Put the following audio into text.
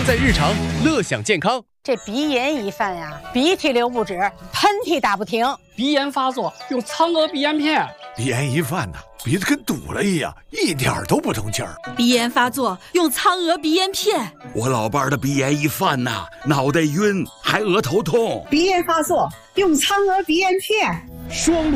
在日常，乐享健康。 这鼻炎一犯呀，鼻涕流不止，喷嚏打不停。 鼻炎发作用苍娥鼻炎片。 鼻炎一犯呢，鼻子跟堵了一样，一点都不通气儿。 鼻炎发作用苍娥鼻炎片。 我老伴儿的鼻炎一犯呐，脑袋晕还额头痛。 鼻炎发作用苍娥鼻炎片。 双鹿